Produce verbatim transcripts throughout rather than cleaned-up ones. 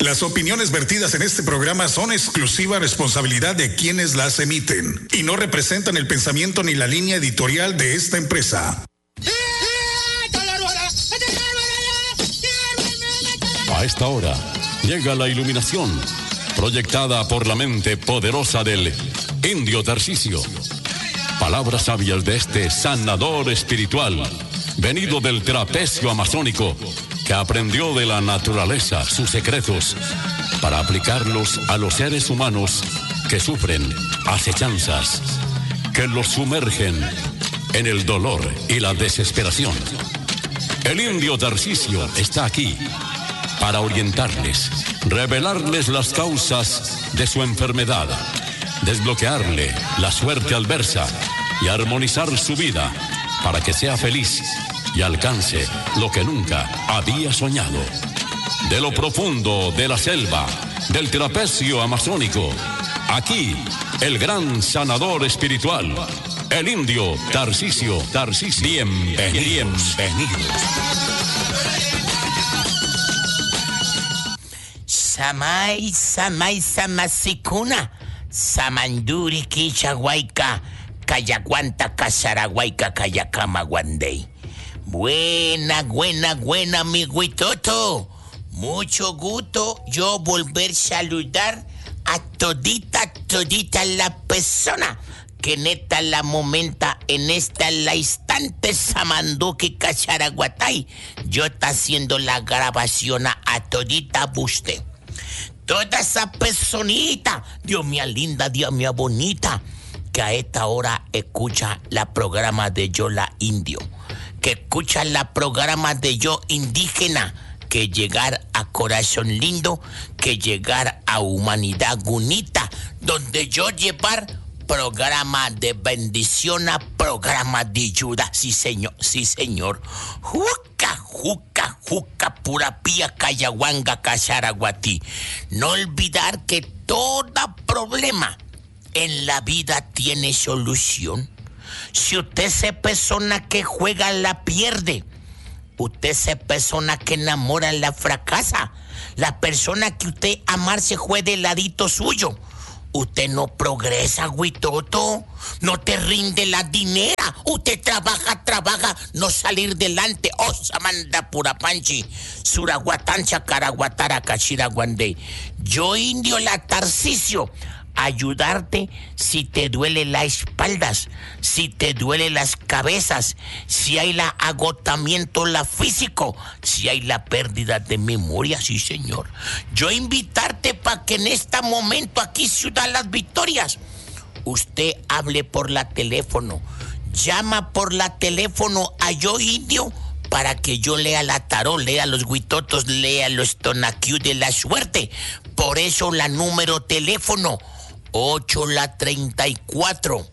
Las opiniones vertidas en este programa son exclusiva responsabilidad de quienes las emiten y no representan el pensamiento ni la línea editorial de esta empresa. A esta hora llega la iluminación proyectada por la mente poderosa del Indio Tarcisio. Palabras sabias de este sanador espiritual, venido del trapecio amazónico, que aprendió de la naturaleza sus secretos para aplicarlos a los seres humanos que sufren acechanzas, que los sumergen en el dolor y la desesperación. El Indio Tarcisio está aquí para orientarles, revelarles las causas de su enfermedad, desbloquearle la suerte adversa y armonizar su vida para que sea feliz y alcance lo que nunca había soñado. De lo profundo de la selva, del trapecio amazónico, aquí el gran sanador espiritual, el Indio Tarcisio. Tarcisio. Bienvenidos. Bienvenidos. Samay, samay, samasikuna, samanduri kichahuayca, kayaguanta, casaraguayca, kayakama guandey. Buena, buena, buena, mi Huitoto. Mucho gusto yo volver a saludar a todita, todita la persona que neta la momenta en esta la instante samanduki cacharaguatay. Yo está haciendo la grabación a, a todita buste. Toda esa personita, Dios mía linda, Dios mía bonita, que a esta hora escucha la programa de Yo la Indio, que escucha la programa de Yo Indígena, que llegar a Corazón Lindo, que llegar a Humanidad Bonita, donde yo llevar programa de bendición a programa de ayuda. Sí, señor, sí, señor. Juca, juca, juca, pura pía, cayahuanga, cacharaguatí. No olvidar que todo problema en la vida tiene solución. Si usted es persona que juega, la pierde. Usted es persona que enamora, la fracasa. La persona que usted amarse juega del ladito suyo. Usted no progresa, Huitoto. No te rinde la dinera. Usted trabaja, trabaja, no salir delante. Oh, samanda pura panchi. Suraguatancha, caraguatara, cachiraguandey. Yo Indio la Tarcisio. Ayudarte si te duele las espaldas, si te duele las cabezas, si hay la agotamiento la físico, si hay la pérdida de memoria, sí señor. Yo invitarte para que en este momento aquí Ciudad Las Victorias usted hable por la teléfono, llama por la teléfono a Yo Indio para que yo lea la tarot, lea los Huitotos, lea los tonaquiu de la suerte. Por eso la número teléfono ocho la treinta y cuatro,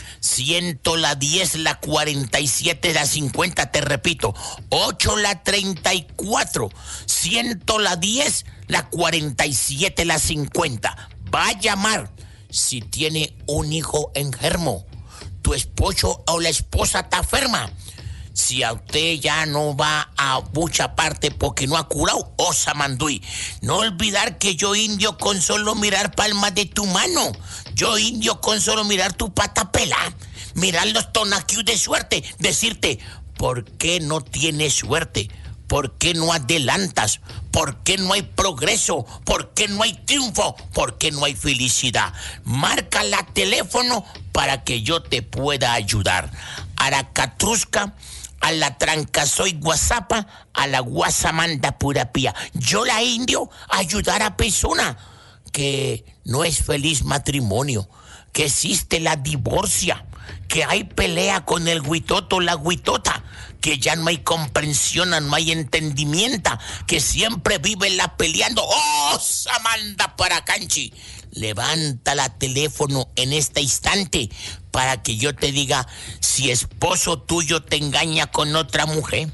ciento la diez, la cuarenta y siete, la cincuenta, te repito, ocho la treinta y cuatro, ciento la diez, la cuarenta y siete, la cincuenta. Va a llamar si tiene un hijo enfermo, tu esposo o la esposa está enferma. Si a usted ya no va a mucha parte porque no ha curado, o samandui. No olvidar que Yo Indio con solo mirar palmas de tu mano, Yo Indio con solo mirar tu pata pela, mirar los tonaquius de suerte, decirte, ¿por qué no tienes suerte? ¿Por qué no adelantas? ¿Por qué no hay progreso? ¿Por qué no hay triunfo? ¿Por qué no hay felicidad? Marca la teléfono para que yo te pueda ayudar. Aracatrusca, a la Trancasoy Guasapa, a la Guasamanda pura pía. Yo la Indio ayudar a persona que no es feliz matrimonio, que existe la divorcia, que hay pelea con el Huitoto, la Huitota, que ya no hay comprensión, no hay entendimiento, que siempre vive la peleando. ¡Oh, Samanda para canchi! Levanta la teléfono en este instante para que yo te diga si esposo tuyo te engaña con otra mujer.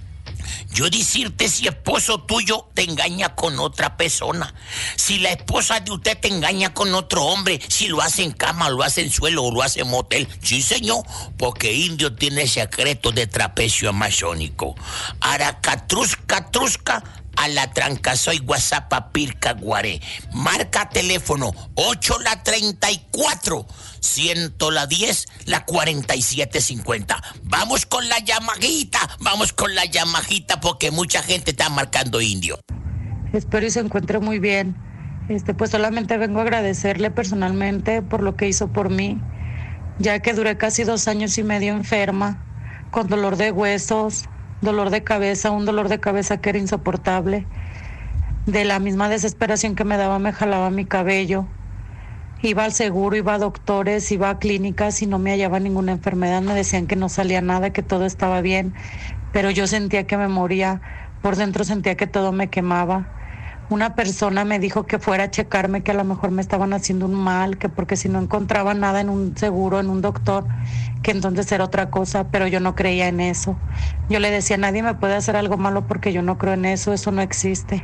Yo decirte si esposo tuyo te engaña con otra persona, si la esposa de usted te engaña con otro hombre, si lo hace en cama, lo hace en suelo o lo hace en motel. Sí, señor, porque Indio tiene secreto de trapecio amazónico. Aracatrusca, trusca, a la tranca, soy WhatsApp Pirca Guaré. Marca teléfono ocho la treinta y cuatro, ciento la diez, la cuarenta y siete cincuenta. Vamos con la llamadita, vamos con la llamadita porque mucha gente está marcando indio. Espero y se encuentre muy bien. Este, pues solamente vengo a agradecerle personalmente por lo que hizo por mí, ya que duré casi dos años y medio enferma, con dolor de huesos, dolor de cabeza, un dolor de cabeza que era insoportable. De la misma desesperación que me daba, me jalaba mi cabello. Iba al seguro, iba a doctores, iba a clínicas y no me hallaba ninguna enfermedad. Me decían que no salía nada, que todo estaba bien, pero yo sentía que me moría. Por dentro sentía que todo me quemaba. Una persona me dijo que fuera a checarme, que a lo mejor me estaban haciendo un mal, que porque si no encontraba nada en un seguro, en un doctor, que entonces era otra cosa, pero yo no creía en eso. Yo le decía, nadie me puede hacer algo malo porque yo no creo en eso, eso no existe.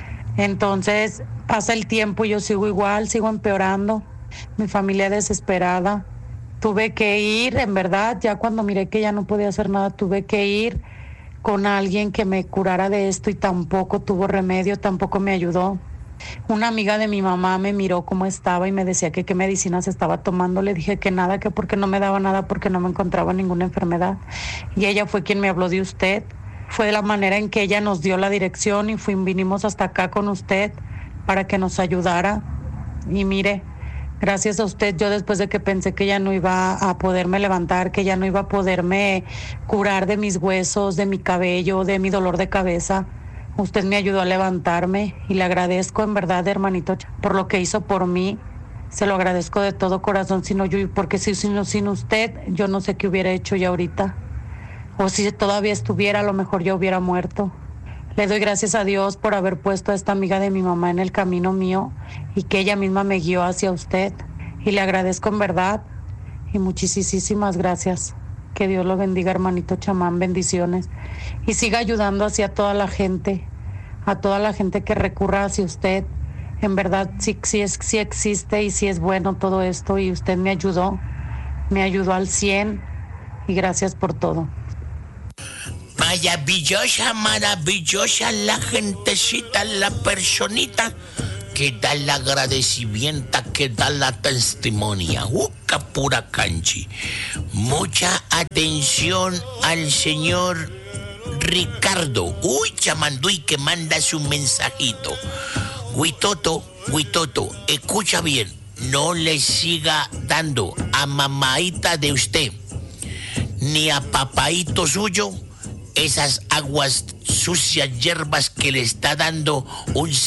Entonces pasa el tiempo y yo sigo igual, sigo empeorando, mi familia desesperada. Tuve que ir, en verdad, ya cuando miré que ya no podía hacer nada, tuve que ir con alguien que me curara de esto y tampoco tuvo remedio, tampoco me ayudó. Una amiga de mi mamá me miró cómo estaba y me decía que qué medicinas estaba tomando. Le dije que nada, que porque no me daba nada, porque no me encontraba ninguna enfermedad. Y ella fue quien me habló de usted. Fue la manera en que ella nos dio la dirección y fuimos, vinimos hasta acá con usted para que nos ayudara. Y mire, gracias a usted, yo después de que pensé que ya no iba a poderme levantar, que ya no iba a poderme curar de mis huesos, de mi cabello, de mi dolor de cabeza, usted me ayudó a levantarme y le agradezco en verdad, hermanito, por lo que hizo por mí. Se lo agradezco de todo corazón, sino yo, porque si, sin, sin usted, yo no sé qué hubiera hecho ya ahorita. O si todavía estuviera, a lo mejor yo hubiera muerto. Le doy gracias a Dios por haber puesto a esta amiga de mi mamá en el camino mío y que ella misma me guió hacia usted. Y le agradezco en verdad y muchísimas gracias. Que Dios lo bendiga, hermanito chamán, bendiciones. Y siga ayudando hacia toda la gente, a toda la gente que recurra hacia usted. En verdad sí, sí, es, sí existe y sí es bueno todo esto y usted me ayudó, me ayudó al cien y gracias por todo. Maravillosa, maravillosa la gentecita, la personita que da el agradecimiento, que da la testimonia. Uca pura canchi. Mucha atención al señor Ricardo. Uy, chamandui, que manda su mensajito. Huitoto, Huitoto, escucha bien. No le siga dando a mamaita de usted ni a papaito suyo esas aguas sucias, hierbas que le está dando un